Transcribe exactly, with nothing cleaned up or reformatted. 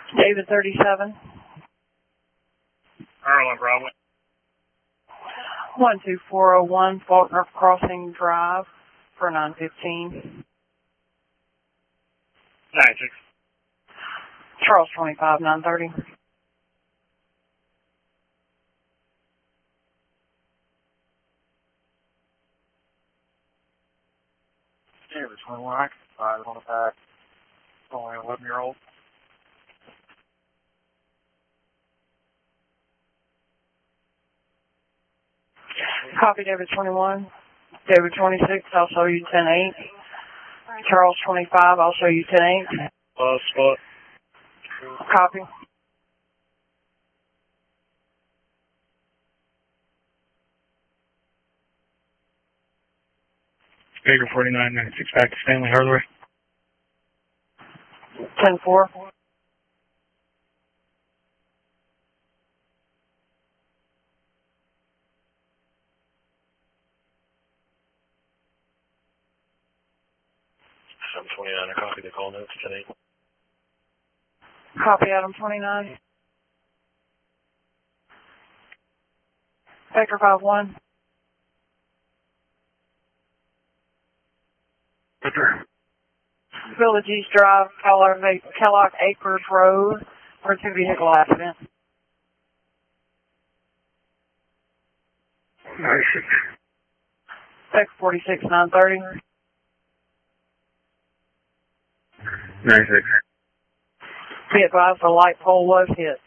David thirty-seven. Maryland, Broadway. one two four oh one Faulkner Crossing Drive for nine fifteen. nine six. Charles twenty-five, nine thirty. David twenty-one, occupied on the back. Only an eleven year old. Copy David twenty-one. David twenty-six, I'll show you ten eight. Charles twenty-five, I'll show you ten eight. Uh, spot. Copy. Baker forty-nine ninety-six, back to Stanley Hardware. ten four. seven twenty-nine, I copy the call notes, ten eight. Copy Adam twenty-nine. Baker five one. Village East Drive, Kellogg, Kellogg Acres Road, for a two-vehicle accident. ninety-six. Baker forty-six, nine thirty. ninety-six. Be advised the light pole was hit.